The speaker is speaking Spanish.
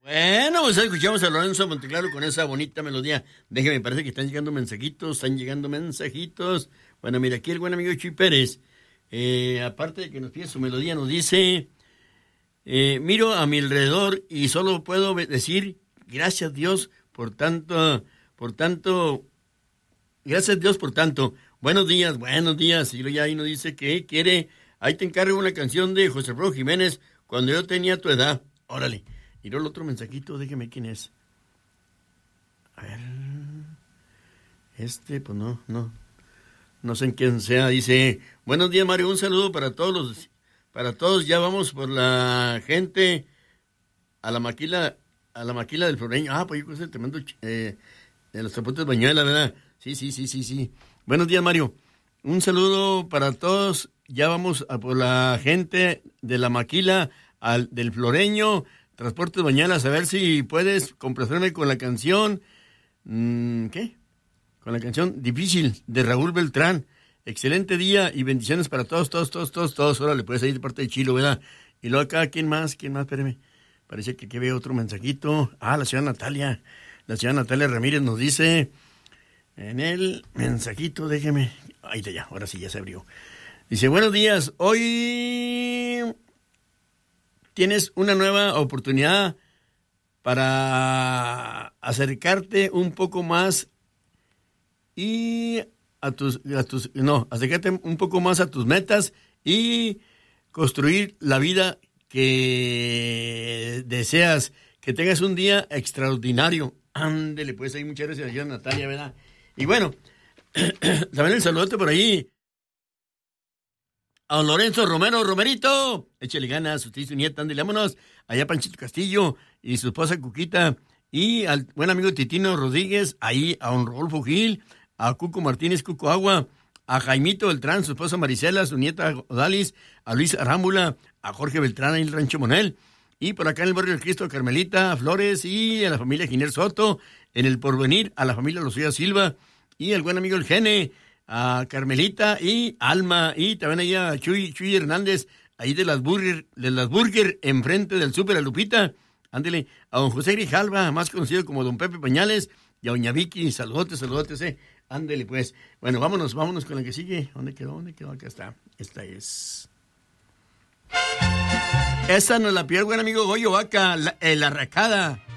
Bueno, pues escuchamos a Lorenzo Monteclaro con esa bonita melodía. Déjeme, parece que están llegando mensajitos. Bueno, mira, aquí el buen amigo Chuy Pérez, aparte de que nos pide su melodía, nos dice, miro a mi alrededor y solo puedo decir, gracias Dios por tanto, gracias Dios por tanto. Buenos días. Y luego ya ahí nos dice que quiere, ahí te encargo una canción de José Alfredo Jiménez, cuando yo tenía tu edad. Órale. Y luego el otro mensajito, déjeme quién es. A ver. Pues no sé en quién sea. Dice, buenos días, Mario, un saludo para todos. Ya vamos por la gente a la maquila del Floreño. Pues yo creo que es el tremendo de los Zapotes Bañuela, ¿verdad? Sí. Buenos días, Mario. Un saludo para todos. Ya vamos a por la gente de la maquila del Floreño, Transportes Bañuelas, a ver si puedes complacerme con la canción, Con la canción Difícil de Raúl Beltrán. Excelente día y bendiciones para todos. Órale, puedes ir de parte de Chilo, ¿verdad? Y luego acá, ¿quién más? Espérame. Parece que aquí veo otro mensajito. La señora Natalia. La señora Natalia Ramírez nos dice en el mensajito, déjeme. Ahí está ya, ahora sí ya se abrió. Dice, buenos días, hoy tienes una nueva oportunidad para acercarte un poco más acercarte un poco más a tus metas y construir la vida que deseas, que tengas un día extraordinario. Ándele, pues ahí muchas gracias, señora Natalia, ¿verdad? Y bueno, también el saludote por ahí a don Lorenzo Romerito, échale ganas, usted y su nieta, ándale, vámonos, allá a Panchito Castillo y su esposa Cuquita, y al buen amigo Titino Rodríguez, ahí a don Rodolfo Gil, a Cuco Martínez, Cuco Agua, a Jaimito Beltrán, su esposa Marisela, su nieta Odalis, a Luis Arámbula, a Jorge Beltrán, ahí en el Rancho Monel, y por acá en el barrio del Cristo, a Carmelita Flores, y a la familia Giner Soto, en el Porvenir, a la familia Lucía Silva, y al buen amigo El Gene, a Carmelita y Alma, y también ahí a Chuy Hernández, ahí de las Burger, enfrente del Súper, a Lupita, ándele, a don José Grijalva, más conocido como don Pepe Pañales, y a doña Vicky, saludotes, ándele pues. Bueno, vámonos con la que sigue. ¿Dónde quedó? Acá está. Esta es. Esa nos la pidió el buen amigo Goyo Vaca, la Arracada.